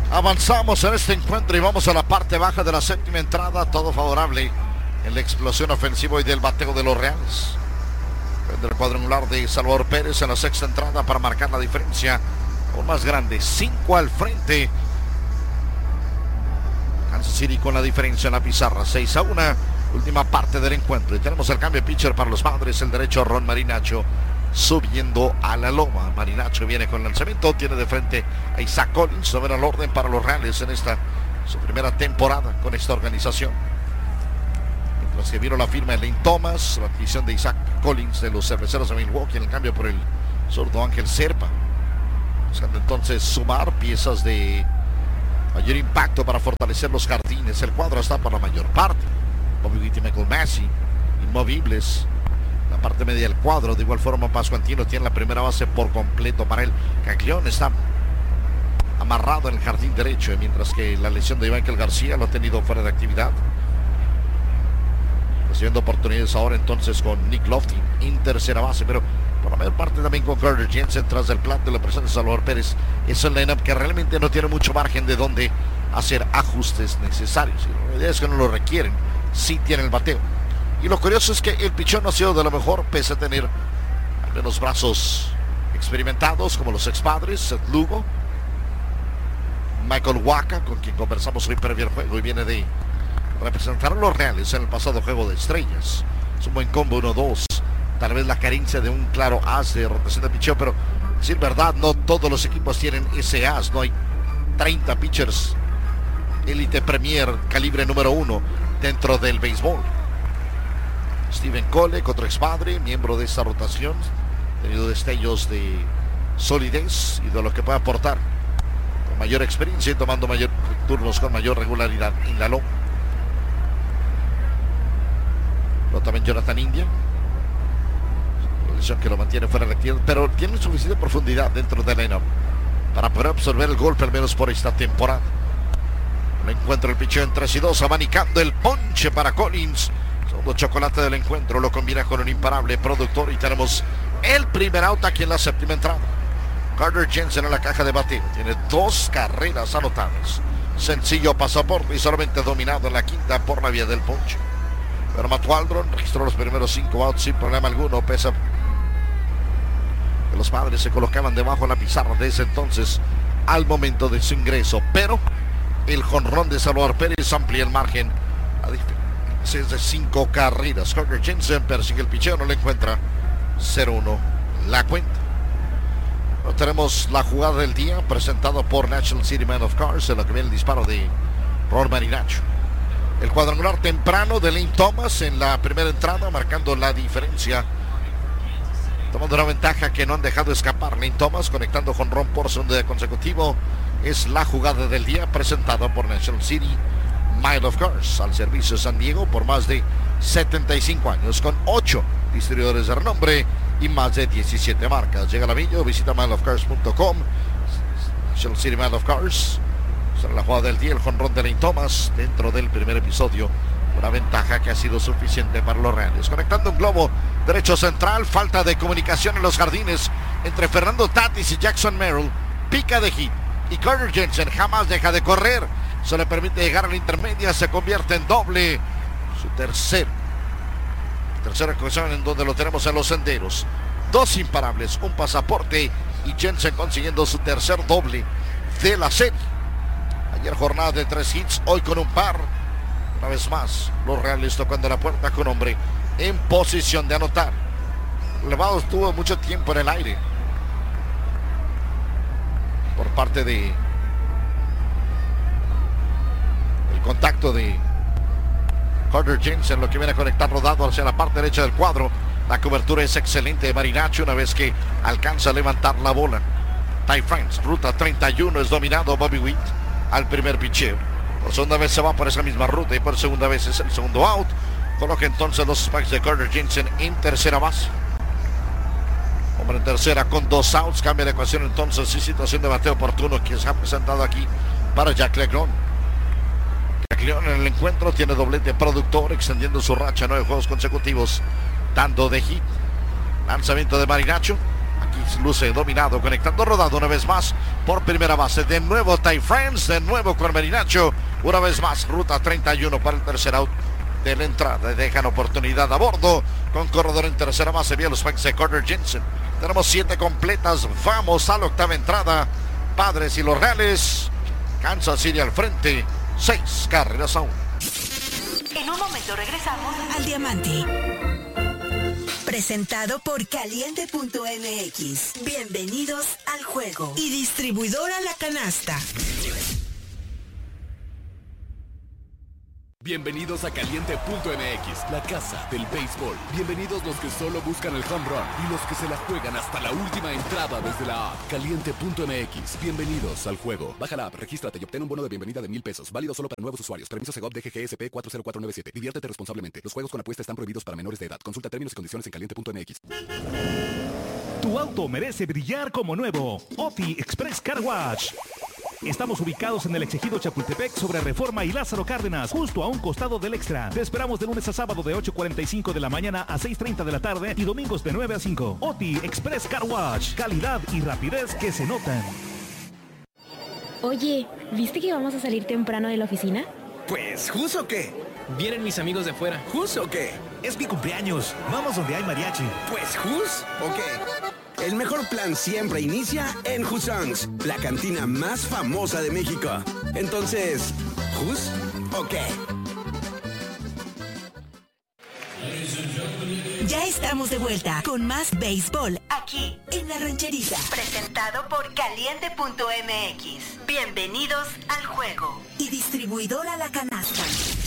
Avanzamos en este encuentro y vamos a la parte baja de la séptima entrada. Todo favorable en la explosión ofensiva y del bateo de los Reales. El cuadrangular de Salvador Pérez en la sexta entrada para marcar la diferencia aún más grande. 5 al frente. Kansas City con la diferencia en la pizarra. 6-1. Última parte del encuentro. Y tenemos el cambio de pitcher para los Padres. El derecho Ron Marinacho subiendo a la loma. Marinacho viene con lanzamiento. Tiene de frente a Isaac Collins. No verá el orden para los Reales en esta su primera temporada con esta organización. Mientras que vieron la firma de Lane Thomas, la adquisición de Isaac Collins de los Cerveceros de Milwaukee en el cambio por el zurdo Ángel Serpa. Buscando entonces sumar piezas de mayor impacto para fortalecer los jardines. El cuadro está por la mayor parte. Bobby Witt y Michael Massey inmovibles. La parte media del cuadro. De igual forma Pascuantino tiene la primera base por completo para él. Caglión está amarrado en el jardín derecho, mientras que la lesión de Michael García lo ha tenido fuera de actividad. Recibiendo oportunidades ahora entonces con Nick Lofty en tercera base, pero por la mayor parte también con Carter Jensen tras del plato de la presencia de Salvador Pérez. Es un lineup que realmente no tiene mucho margen de donde hacer ajustes necesarios. Y la realidad es que no lo requieren, sí tiene el bateo. Y lo curioso es que el pichón no ha sido de lo mejor, pese a tener al menos brazos experimentados como los expadres, Seth Lugo, Michael Wacha, con quien conversamos hoy previo al juego y viene de representar a los Reales en el pasado juego de estrellas. Es un buen combo 1-2. Tal vez la carencia de un claro as de rotación de picheo, pero decir verdad, no todos los equipos tienen ese as. No hay 30 pitchers élite premier calibre número 1 dentro del béisbol. Steven Cole, otro expadre, miembro de esta rotación, ha tenido destellos de solidez y de lo que puede aportar con mayor experiencia y tomando mayor turnos con mayor regularidad en la loma. Pero también Jonathan India, posición que lo mantiene fuera de la actividad, pero tiene suficiente profundidad dentro del lineup para poder absorber el golpe al menos por esta temporada. El encuentro, el picheo en 3-2, abanicando el ponche para Collins. Segundo chocolate del encuentro, lo combina con un imparable productor y tenemos el primer out aquí en la séptima entrada. Carter Jensen en la caja de bateo, tiene 2 carreras anotadas. Sencillo pasaporte y solamente dominado en la quinta por la vía del ponche. Pero Matt Waldron registró los primeros 5 outs sin problema alguno, pese a que los Padres se colocaban debajo de la pizarra desde entonces al momento de su ingreso. Pero el jonrón de Salvador Pérez amplía el margen. La diferencia es de 5 carreras. Carter Jensen persigue el picheo, no le encuentra. 0-1 la cuenta. Pero tenemos la jugada del día presentado por National City Man of Cars, en lo que viene el disparo de Ron Marinacho. El cuadrangular temprano de Lane Thomas en la primera entrada, marcando la diferencia, tomando una ventaja que no han dejado escapar. Lane Thomas conectando jonrón por segundo día consecutivo. Es la jugada del día presentada por National City Mile of Cars, al servicio de San Diego por más de 75 años, con 8 distribuidores de renombre y más de 17 marcas. Llega al anillo, visita mileofcars.com. National City Mile of Cars. Será la jugada del día, el jonrón de Lane Thomas dentro del primer episodio. Una ventaja que ha sido suficiente para los Reales. Conectando un globo derecho central, falta de comunicación en los jardines entre Fernando Tatis y Jackson Merrill. Pica de hit y Carter Jensen jamás deja de correr. Se le permite llegar a la intermedia, se convierte en doble. Su tercera ocasión en donde lo tenemos en los senderos. 2 imparables, un pasaporte y Jensen consiguiendo su tercer doble de la serie. Ayer jornada de 3 hits, hoy con un par. Una vez más, los Reales tocando la puerta con hombre en posición de anotar. Levado estuvo mucho tiempo en el aire por parte de el contacto de Carter Jensen, lo que viene a conectar rodado hacia la parte derecha del cuadro. La cobertura es excelente de Marinacho una vez que alcanza a levantar la bola. Ty France, ruta 31, es dominado Bobby Witt al primer picheo. Por segunda vez se va por esa misma ruta y por segunda vez es el segundo out. Coloca entonces los spikes de Carter Jensen en tercera base. Hombre en tercera con 2 outs. Cambia la ecuación entonces y situación de bateo oportuno que se ha presentado aquí para Jack Leclerc. Leclerc en el encuentro tiene doblete productor, extendiendo su racha a 9 juegos consecutivos, dando de hit. Lanzamiento de Marinacho. Aquí luce dominado, conectando, rodado una vez más por primera base. De nuevo Ty France, de nuevo con Merinacho. Una vez más, ruta 31 para el tercer out de la entrada. Dejan oportunidad a bordo con corredor en tercera base. Vía los Spikes de Carter Jensen. Tenemos 7 completas. Vamos a la octava entrada. Padres y los Reales. Kansas City al frente. 6 carreras a 1. En un momento regresamos al Diamante. Presentado por Caliente.mx. Bienvenidos al juego. Y distribuidora La Canasta. Bienvenidos a Caliente.mx, la casa del béisbol. Bienvenidos los que solo buscan el home run y los que se la juegan hasta la última entrada desde la app. Caliente.mx, bienvenidos al juego. Baja la app, regístrate y obtén un bono de bienvenida de $1,000. Válido solo para nuevos usuarios. Permiso Segov DGGSP 40497. Diviértete responsablemente. Los juegos con apuesta están prohibidos para menores de edad. Consulta términos y condiciones en Caliente.mx. Tu auto merece brillar como nuevo. OTI Express Car Wash. Estamos ubicados en el Ejido Chapultepec sobre Reforma y Lázaro Cárdenas, justo a un costado del Extra. Te esperamos de lunes a sábado de 8:45 de la mañana a 6:30 de la tarde y domingos de 9 a 5. OTI Express Car Wash. Calidad y rapidez que se notan. Oye, ¿viste que vamos a salir temprano de la oficina? Pues, ¿jus o qué? Vienen mis amigos de fuera. ¿Jus o qué? Es mi cumpleaños. Vamos donde hay mariachi. Pues, ¿jus o qué? El mejor plan siempre inicia en Husongs, la cantina más famosa de México. Entonces, ¿jus o qué? Ya estamos de vuelta con más béisbol aquí en La Rancherita. presentado por Caliente.mx. Bienvenidos al juego. Y distribuidora La Canasta.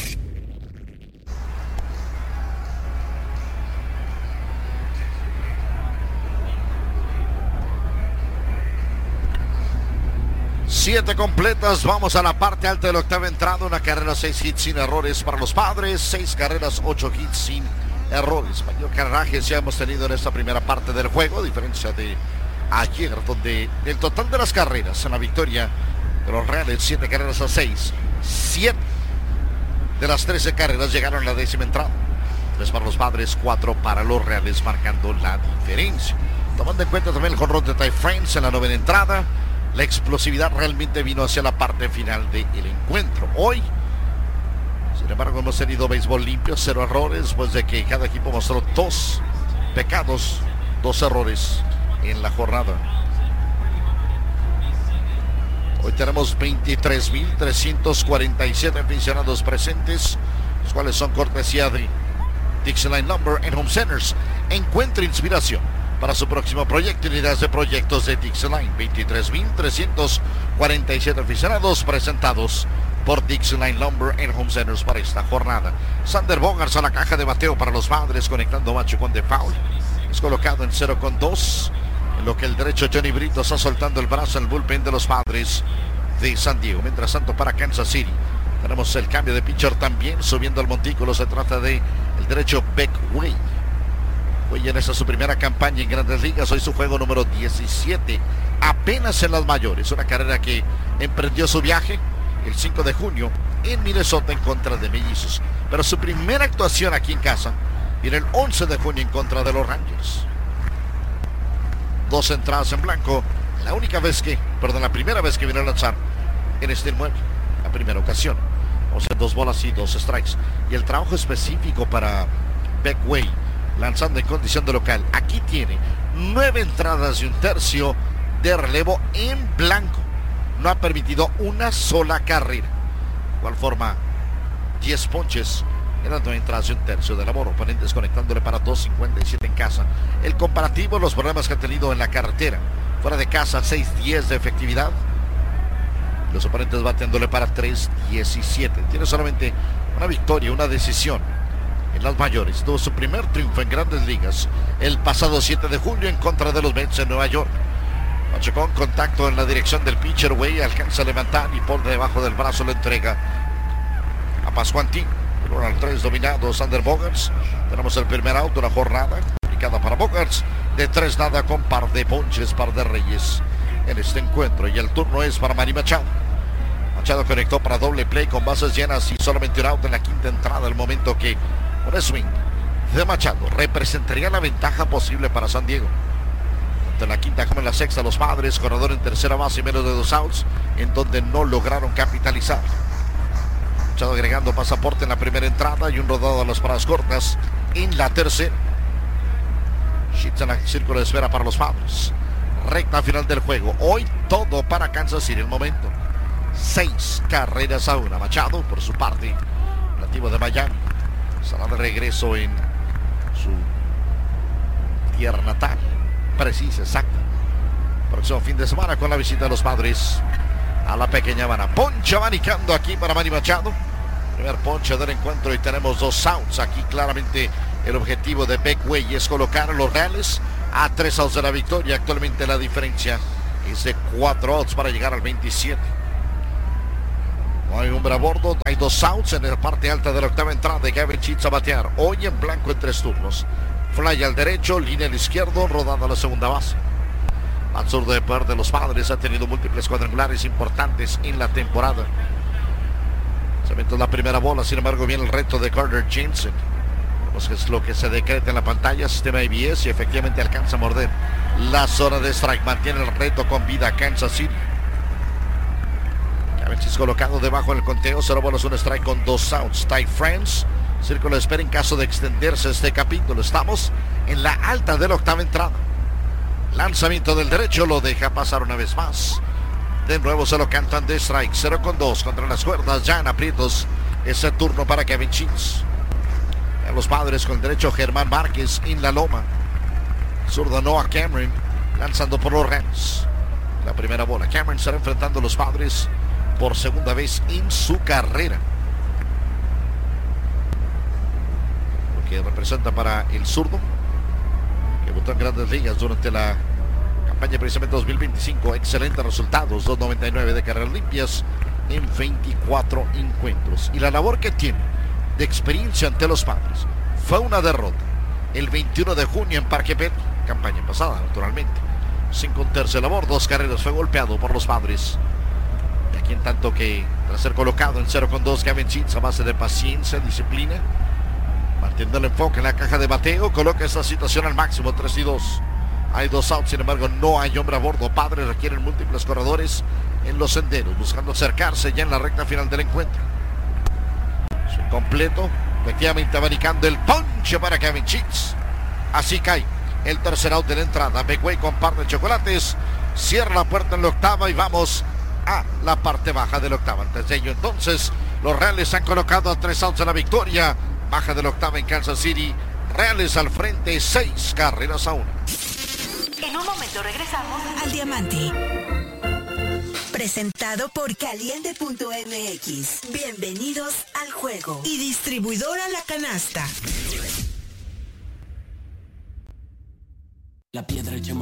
Siete completas, vamos a la parte alta de la octava entrada. Una carrera, 6 hits sin errores para los Padres. 6 carreras, 8 hits sin errores. Mayor carraje ya hemos tenido en esta primera parte del juego, a diferencia de ayer, donde el total de las carreras en la victoria de los Reales, 7 carreras a 6. 7 de las 13 carreras llegaron a la décima entrada. 3 para los Padres, 4 para los Reales, marcando la diferencia. Tomando en cuenta también el jonrón de Ty France en la novena entrada. La explosividad realmente vino hacia la parte final del encuentro. Hoy, sin embargo, hemos tenido béisbol limpio, 0 errores, pues de que cada equipo mostró 2 pecados, 2 errores en la jornada. Hoy tenemos 23,347 aficionados presentes, los cuales son cortesía de Dixieline Lumber and Home Centers. Encuentre inspiración para su próximo proyecto y ideas de proyectos de Dixieline. 23,347 aficionados presentados por Dixieline Lumber and Home Centers para esta jornada. Sander Bogaerts a la caja de bateo para los Padres, conectando macho con de foul. Es colocado en 0-2, en lo que el derecho Johnny Brito está soltando el brazo en el bullpen de los Padres de San Diego. Mientras tanto, para Kansas City tenemos el cambio de pitcher también, subiendo al montículo. Se trata de el derecho Beck Way. Hoy en esta su primera campaña en Grandes Ligas, hoy su juego número 17, apenas en las mayores. Una carrera que emprendió su viaje el 5 de junio en Minnesota en contra de Mellizos. Pero su primera actuación aquí en casa viene el 11 de junio en contra de los Rangers. 2 entradas en blanco, la primera vez que vino a lanzar en este inmueble, la primera ocasión. O sea, 2 bolas y 2 strikes. Y el trabajo específico para Beck Way, lanzando en condición de local. Aquí tiene 9 entradas y 1/3 de relevo en blanco. No ha permitido una sola carrera. De igual forma, 10 ponches en las 9 entradas y 1/3 de labor. Oponentes conectándole para 2.57 en casa. El comparativo, los problemas que ha tenido en la carretera. Fuera de casa, 6.10 de efectividad. Los oponentes bateándole para 3.17. Tiene solamente una victoria, una decisión en las mayores. Tuvo su primer triunfo en Grandes Ligas el pasado 7 de julio en contra de los Mets en Nueva York. Con contacto en la dirección del pitcher. Way alcanza a levantar y por debajo del brazo lo entrega a Pascuantino. 1-3 dominado Sander Bogaerts. Tenemos el primer out de la jornada aplicada para Bogaerts, de 3-0 con par de ponches, par de reyes en este encuentro. Y el turno es para Manny Machado. Machado conectó para doble play con bases llenas y solamente un out en la quinta entrada, el momento que un swing de Machado representaría la ventaja posible para San Diego. tanto en la quinta como en la sexta los Padres, corredor en tercera base y menos de 2 outs, en donde no lograron capitalizar. Machado agregando pasaporte en la primera entrada y un rodado a las paradas cortas en la tercera. Sheets en el círculo de espera para los Padres. Recta final del juego. Hoy todo para Kansas City. El momento. 6 carreras a 1. Machado, por su parte, nativo de Miami, será de regreso en su tierra natal. Precisa, exacta. Próximo fin de semana con la visita de los Padres a la pequeña Habana. Ponche abanicando aquí para Manny Machado. Primer ponche del encuentro y tenemos 2 outs. Aquí claramente el objetivo de Beckway es colocar a los Reales a 3 outs de la victoria. Actualmente la diferencia es de 4 outs para llegar al 27. No hay hombre a bordo, hay 2 outs en la parte alta de la octava entrada de Gavin Sheets a batear. Hoy en blanco en 3 turnos. Fly al derecho, línea al izquierdo, rodando a la segunda base. Al sur de poder de los Padres ha tenido múltiples cuadrangulares importantes en la temporada. Se mete la primera bola, sin embargo viene el reto de Carter Jensen. Vemos que es lo que se decreta en la pantalla, sistema ABS, y efectivamente alcanza a morder la zona de strike. Mantiene el reto con vida Kansas City. Cabezas colocado debajo en el conteo, 0 bolas, 1 strike con 2 outs. Ty France, círculo de espera en caso de extenderse este capítulo. Estamos en la alta de la octava entrada. Lanzamiento del derecho, lo deja pasar una vez más. De nuevo se lo cantan de strike. 0 con 2 contra las cuerdas. Ya en aprietos ese turno para Gavin Sheets. A los Padres con derecho Germán Márquez en la loma. Zurdo Noah Cameron lanzando por los Rams. La primera bola. Cameron estará enfrentando a los Padres por segunda vez en su carrera. Lo que representa para el zurdo, que debutó en Grandes Ligas durante la campaña precisamente 2025. Excelentes resultados, 2.99 de carreras limpias en 24 encuentros. Y la labor que tiene de experiencia ante los Padres. Fue una derrota el 21 de junio en Parque Petro, campaña pasada naturalmente. 5 en tercera labor, 2 carreras, fue golpeado por los Padres. Y aquí en tanto que tras ser colocado en 0 con 2, Gavin Sheets a base de paciencia, disciplina, manteniendo el enfoque en la caja de bateo, coloca esta situación al máximo. 3 y 2. Hay 2 outs, sin embargo no hay hombre a bordo. Padres requieren múltiples corredores en los senderos, buscando acercarse ya en la recta final del encuentro. Completo, efectivamente abanicando el ponche para Gavin Sheets. Así cae el tercer out de la entrada. Beckway con par de chocolates, cierra la puerta en la octava y vamos a la parte baja de la octava. Antes de ello entonces los Reales han colocado a 3 outs de la victoria. Baja de la octava en Kansas City. Reales al frente, 6 carreras a 1. En un momento regresamos al Diamante. Presentado por Caliente.mx. Bienvenidos al juego. Y distribuidora La Canasta. La piedra